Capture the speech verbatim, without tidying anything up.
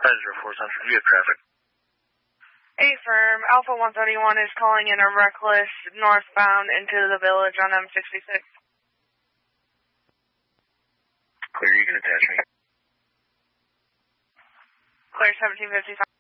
zero four Central, you have traffic. A firm, Alpha one thirty-one is calling in a reckless northbound into the village on M sixty-six. Clear, you can attach me. Clear seventeen fifty-five.